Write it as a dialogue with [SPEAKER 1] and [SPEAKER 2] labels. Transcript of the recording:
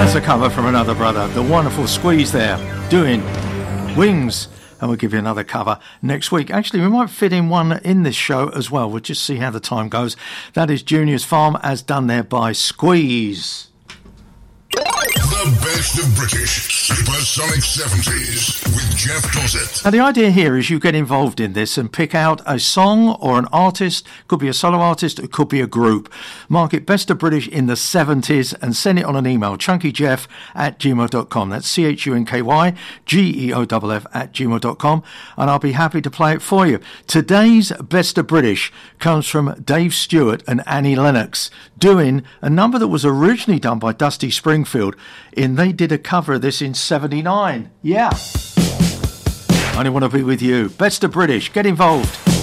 [SPEAKER 1] A cover from another brother, the wonderful Squeeze there, doing Wings, and we'll give you another cover next week. Actually, we might fit in one in this show as well. We'll just see how the time goes. That is Junior's Farm, as done there by Squeeze.
[SPEAKER 2] The best of British Supersonic 70s with Jeff Dossett.
[SPEAKER 1] Now, the idea here is you get involved in this and pick out a song or an artist. Could be a solo artist, it could be a group. Mark it Best of British in the 70s and send it on an email, chunkyjeff@gmail.com. That's CHUNKYGEOFF@gmail.com, and I'll be happy to play it for you. Today's Best of British comes from Dave Stewart and Annie Lennox, doing a number that was originally done by Dusty Springfield. They did a cover of this in 79. Yeah. I only want to be with you. Best of British. Get involved.